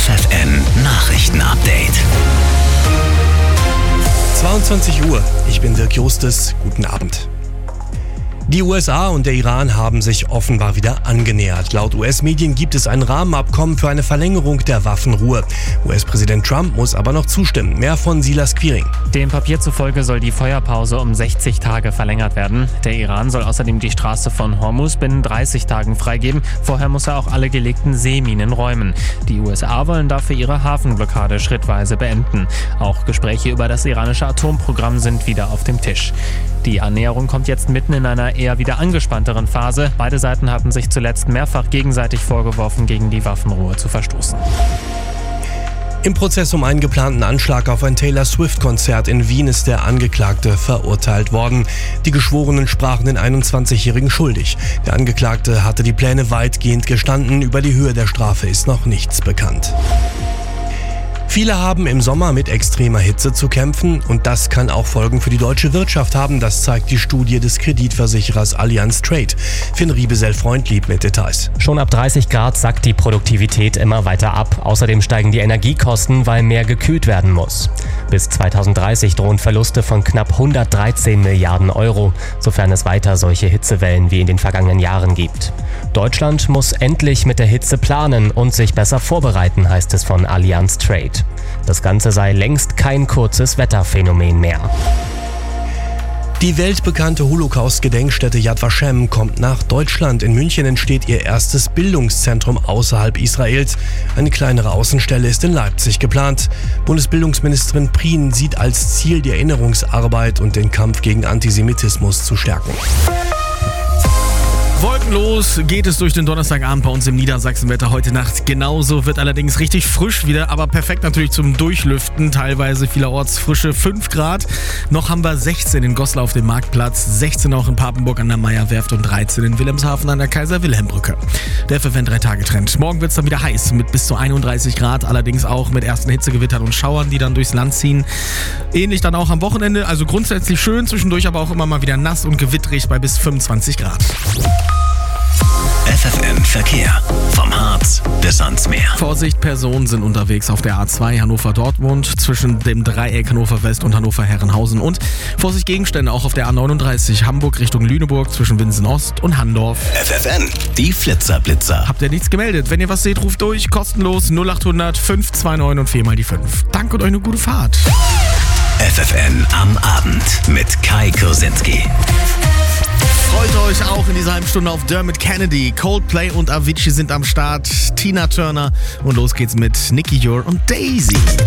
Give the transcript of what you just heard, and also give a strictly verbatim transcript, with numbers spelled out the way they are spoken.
F F N Nachrichten-Update. zweiundzwanzig Uhr, ich bin Dirk Justus, guten Abend. Die U S A und der Iran haben sich offenbar wieder angenähert. Laut U S-Medien gibt es ein Rahmenabkommen für eine Verlängerung der Waffenruhe. U S-Präsident Trump muss aber noch zustimmen. Mehr von Silas Quiring. Dem Papier zufolge soll die Feuerpause um sechzig Tage verlängert werden. Der Iran soll außerdem die Straße von Hormuz binnen dreißig Tagen freigeben. Vorher muss er auch alle gelegten Seeminen räumen. Die U S A wollen dafür ihre Hafenblockade schrittweise beenden. Auch Gespräche über das iranische Atomprogramm sind wieder auf dem Tisch. Die Annäherung kommt jetzt mitten in einer eher wieder angespannteren Phase. Beide Seiten hatten sich zuletzt mehrfach gegenseitig vorgeworfen, gegen die Waffenruhe zu verstoßen. Im Prozess um einen geplanten Anschlag auf ein Taylor Swift-Konzert in Wien ist der Angeklagte verurteilt worden. Die Geschworenen sprachen den einundzwanzigjährigen schuldig. Der Angeklagte hatte die Pläne weitgehend gestanden. Über die Höhe der Strafe ist noch nichts bekannt. Viele haben im Sommer mit extremer Hitze zu kämpfen und das kann auch Folgen für die deutsche Wirtschaft haben. Das zeigt die Studie des Kreditversicherers Allianz Trade. Finn Riebesell-Freundlieb mit Details. Schon ab dreißig Grad sackt die Produktivität immer weiter ab. Außerdem steigen die Energiekosten, weil mehr gekühlt werden muss. Bis zweitausenddreißig drohen Verluste von knapp hundertdreizehn Milliarden Euro, sofern es weiter solche Hitzewellen wie in den vergangenen Jahren gibt. Deutschland muss endlich mit der Hitze planen und sich besser vorbereiten, heißt es von Allianz Trade. Das Ganze sei längst kein kurzes Wetterphänomen mehr. Die weltbekannte Holocaust-Gedenkstätte Yad Vashem kommt nach Deutschland. In München entsteht ihr erstes Bildungszentrum außerhalb Israels. Eine kleinere Außenstelle ist in Leipzig geplant. Bundesbildungsministerin Prien sieht als Ziel, die Erinnerungsarbeit und den Kampf gegen Antisemitismus zu stärken. Wolkenlos geht es durch den Donnerstagabend bei uns im Niedersachsenwetter heute Nacht genauso, wird allerdings richtig frisch wieder, aber perfekt natürlich zum Durchlüften, teilweise vielerorts frische fünf Grad. Noch haben wir sechzehn in Goslar auf dem Marktplatz, sechzehn auch in Papenburg an der Meierwerft und dreizehn in Wilhelmshaven an der Kaiser-Wilhelm-Brücke. Der F F N drei Tage Trend. Morgen wird es dann wieder heiß mit bis zu einunddreißig Grad, allerdings auch mit ersten Hitzegewittern und Schauern, die dann durchs Land ziehen. Ähnlich dann auch am Wochenende, also grundsätzlich schön, zwischendurch aber auch immer mal wieder nass und gewittrig bei bis fünfundzwanzig Grad. F F N Verkehr. Vom Harz bis ans Meer. Vorsicht, Personen sind unterwegs auf der A zwei Hannover-Dortmund zwischen dem Dreieck Hannover West und Hannover-Herrenhausen und Vorsicht, Gegenstände auch auf der A neununddreißig Hamburg Richtung Lüneburg zwischen Winsen Ost und Handorf. F F N, die Flitzer-Blitzer. Habt ihr nichts gemeldet? Wenn ihr was seht, ruft durch. Kostenlos null acht hundert fünf zwei neun und vier mal die fünf. Danke und euch eine gute Fahrt. F F N am Abend mit Kai Kursinski. Freut euch auch in dieser halben Stunde auf Dermot Kennedy. Coldplay und Avicii sind am Start. Tina Turner und los geht's mit Nicky Jure und Daisy.